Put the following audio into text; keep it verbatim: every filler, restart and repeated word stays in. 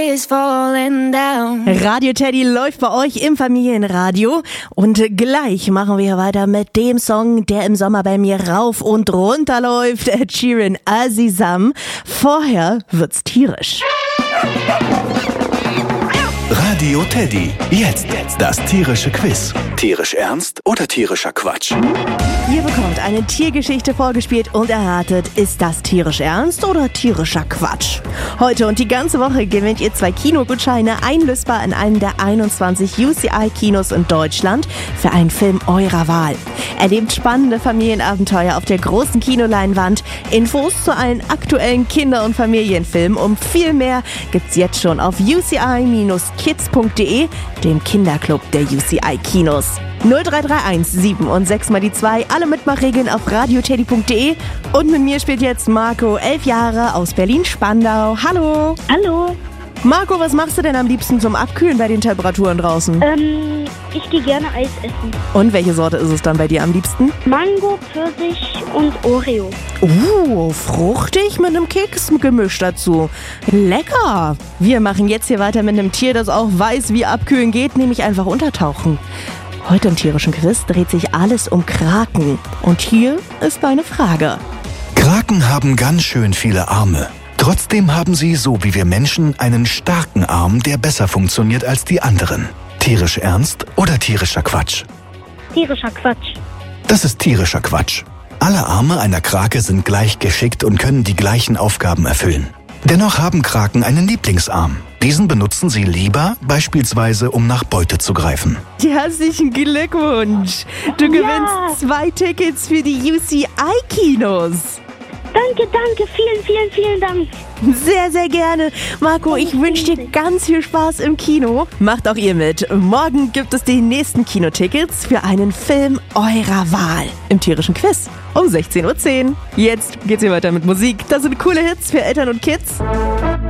is falling down. Radio Teddy läuft bei euch im Familienradio und gleich machen wir weiter mit dem Song, der im Sommer bei mir rauf und runter läuft. Ed Sheeran, Azizam. Vorher wird's tierisch. Radio Teddy. Jetzt das tierische Quiz. Tierisch ernst oder tierischer Quatsch? Ihr bekommt eine Tiergeschichte vorgespielt und erratet, ist das tierisch ernst oder tierischer Quatsch? Heute und die ganze Woche gewinnt ihr zwei Kinogutscheine einlösbar in einem der einundzwanzig U C I-Kinos in Deutschland für einen Film eurer Wahl. Erlebt spannende Familienabenteuer auf der großen Kinoleinwand. Infos zu allen aktuellen Kinder- und Familienfilmen und viel mehr gibt's jetzt schon auf u c i Bindestrich kids punkt de, dem Kinderclub der U C I-Kinos. null drei drei eins sieben und sechs mal die zwei, alle Mitmachregeln auf radio teddy punkt de. Und mit mir spielt jetzt Marco, elf Jahre, aus Berlin-Spandau. Hallo! Hallo. Marco, was machst du denn am liebsten zum Abkühlen bei den Temperaturen draußen? Ähm, ich gehe gerne Eis essen. Und welche Sorte ist es dann bei dir am liebsten? Mango, Pfirsich und Oreo. Uh, fruchtig mit einem Keksgemisch dazu. Lecker! Wir machen jetzt hier weiter mit einem Tier, das auch weiß, wie Abkühlen geht, nämlich einfach untertauchen. Heute im tierischen Quiz dreht sich alles um Kraken. Und hier ist deine Frage. Kraken haben ganz schön viele Arme. Trotzdem haben sie, so wie wir Menschen, einen starken Arm, der besser funktioniert als die anderen. Tierisch ernst oder tierischer Quatsch? Tierischer Quatsch. Das ist tierischer Quatsch. Alle Arme einer Krake sind gleich geschickt und können die gleichen Aufgaben erfüllen. Dennoch haben Kraken einen Lieblingsarm. Diesen benutzen sie lieber, beispielsweise um nach Beute zu greifen. Herzlichen Glückwunsch! Du gewinnst zwei Tickets für die U C I-Kinos. Danke, danke, vielen, vielen, vielen Dank. Sehr, sehr gerne. Marco, ich wünsche dir ganz viel Spaß im Kino. Macht auch ihr mit. Morgen gibt es die nächsten Kinotickets für einen Film eurer Wahl im tierischen Quiz um sechzehn Uhr zehn. Jetzt geht's hier weiter mit Musik. Das sind coole Hits für Eltern und Kids.